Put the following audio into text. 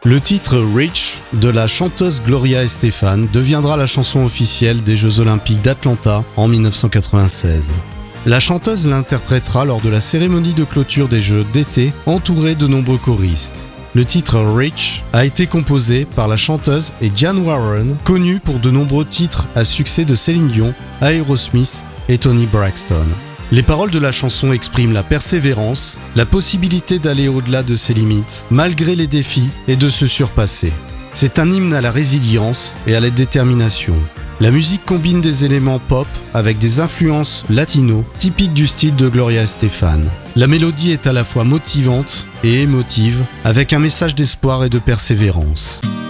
Le titre « Rich » de la chanteuse Gloria Estefan deviendra la chanson officielle des Jeux Olympiques d'Atlanta en 1996. La chanteuse l'interprétera lors de la cérémonie de clôture des Jeux d'été, entourée de nombreux choristes. Le titre « Rich » a été composé par la chanteuse et Diane Warren, connue pour de nombreux titres à succès de Céline Dion, Aerosmith et Toni Braxton. Les paroles de la chanson expriment la persévérance, la possibilité d'aller au-delà de ses limites, malgré les défis, et de se surpasser. C'est un hymne à la résilience et à la détermination. La musique combine des éléments pop avec des influences latino, typiques du style de Gloria Estefan. La mélodie est à la fois motivante et émotive, avec un message d'espoir et de persévérance.